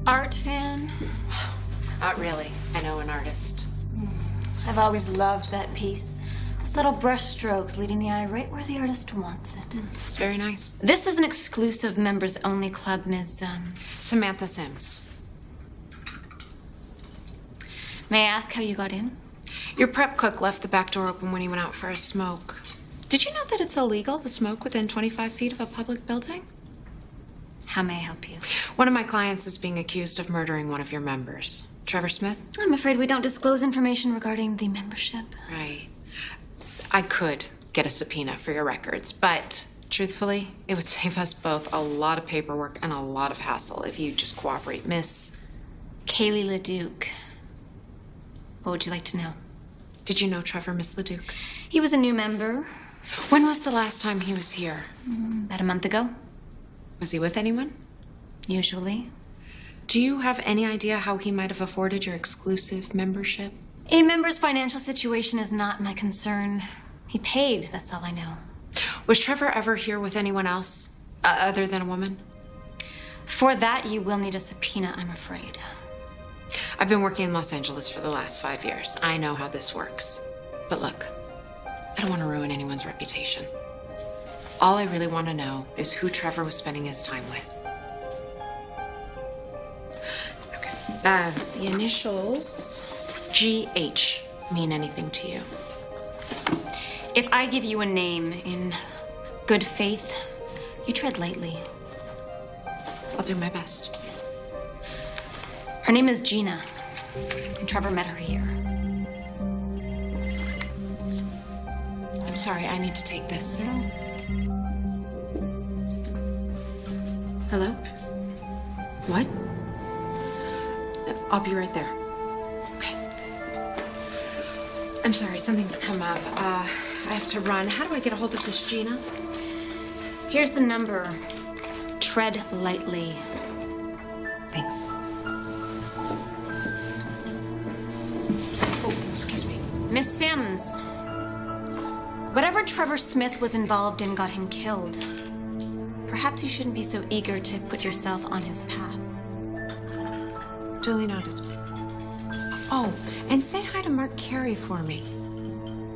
Art fan? Not really. I know an artist. I've always loved that piece. The subtle brush strokes leading the eye right where the artist wants it. It's very nice. This is an exclusive members-only club, Ms. Samantha Sims. May I ask how you got in? Your prep cook left the back door open when he went out for a smoke. Did you know that it's illegal to smoke within 25 feet of a public building? How may I help you? One of my clients is being accused of murdering one of your members. Trevor Smith? I'm afraid we don't disclose information regarding the membership. Right. I could get a subpoena for your records, but truthfully, it would save us both a lot of paperwork and a lot of hassle if you just cooperate, Miss Kaylee LeDuc. What would you like to know? Did you know Trevor, Miss LeDuc? He was a new member. When was the last time he was here? About a month ago, Was he with anyone? usually. Do you have any idea how he might have afforded your exclusive membership? A member's financial situation is not my concern. He paid, that's all I know. Was Trevor ever here with anyone else, other than a woman? For that, you will need a subpoena, I'm afraid. I've been working in Los Angeles for the last 5 years. I know how this works. But look, I don't want to ruin anyone's reputation. All I really want to know is who Trevor was spending his time with. Okay. The initials GH mean anything to you? If I give you a name in good faith, you tread lightly. I'll do my best. Her name is Gina, and Trevor met her here. I'm sorry, I need to take this. Hello? What? I'll be right there. Okay. I'm sorry, something's come up. I have to run. How do I get a hold of this Gina? Here's the number. Tread lightly. Thanks. Oh, excuse me. Miss Sims, whatever Trevor Smith was involved in got him killed. Perhaps you shouldn't be so eager to put yourself on his path. Duly noted. Oh, and say hi to Mark Carey for me.